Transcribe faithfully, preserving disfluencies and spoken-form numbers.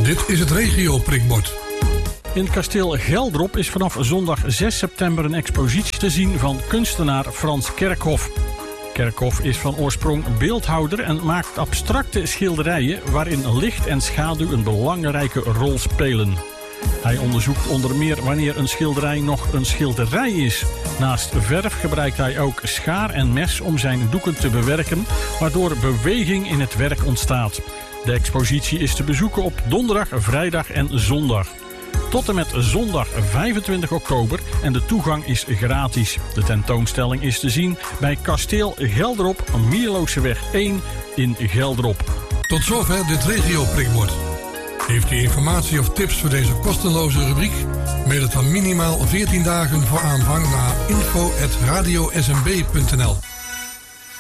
Dit is het regio-prikbord. In het kasteel Geldrop is vanaf zondag zes september een expositie te zien van kunstenaar Frans Kerkhoff. Kerkhoff is van oorsprong beeldhouwer en maakt abstracte schilderijen waarin licht en schaduw een belangrijke rol spelen. Hij onderzoekt onder meer wanneer een schilderij nog een schilderij is. Naast verf gebruikt hij ook schaar en mes om zijn doeken te bewerken, waardoor beweging in het werk ontstaat. De expositie is te bezoeken op donderdag, vrijdag en zondag. Tot en met zondag vijfentwintig oktober en de toegang is gratis. De tentoonstelling is te zien bij Kasteel Geldrop, Mierlooseweg één in Geldrop. Tot zover dit regio-prikbord. Heeft u informatie of tips voor deze kostenloze rubriek? Mail het dan minimaal veertien dagen voor aanvang naar info at radio s m b punt n l.